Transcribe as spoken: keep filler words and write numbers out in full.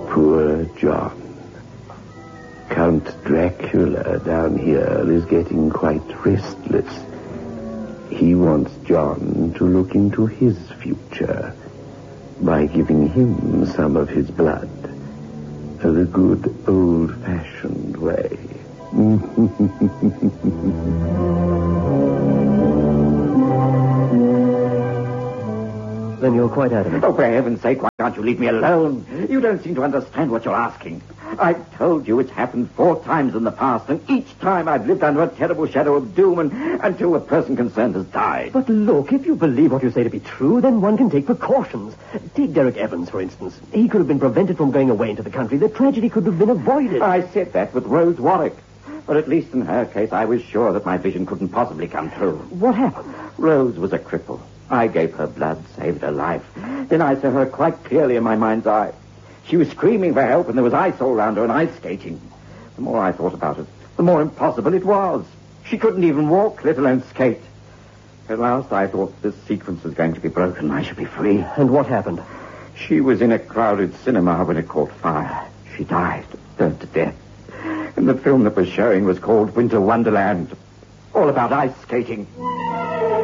Poor John. Count Dracula down here is getting quite restless. He wants John to look into his future by giving him some of his blood. The good old-fashioned way. Then you're quite adamant. Oh, for heaven's sake, why can't you leave me alone? You don't seem to understand what you're asking. I've told you it's happened four times in the past, and each time I've lived under a terrible shadow of doom and, until the person concerned has died. But look, if you believe what you say to be true, then one can take precautions. Take Derek Evans, for instance. He could have been prevented from going away into the country. The tragedy could have been avoided. I said that with Rose Warwick. But at least in her case, I was sure that my vision couldn't possibly come true. What happened? Rose was a cripple. I gave her blood, saved her life. Then I saw her quite clearly in my mind's eye. She was screaming for help, and there was ice all round her and ice skating. The more I thought about it, the more impossible it was. She couldn't even walk, let alone skate. At last, I thought this sequence was going to be broken. I should be free. And what happened? She was in a crowded cinema when it caught fire. She died, burned to death. And the film that was showing was called Winter Wonderland. All about ice skating.